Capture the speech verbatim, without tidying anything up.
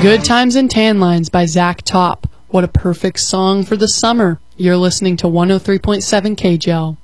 Good Times and Tan Lines by Zach Top. What a perfect song for the summer. You're listening to one oh three point seven K J L.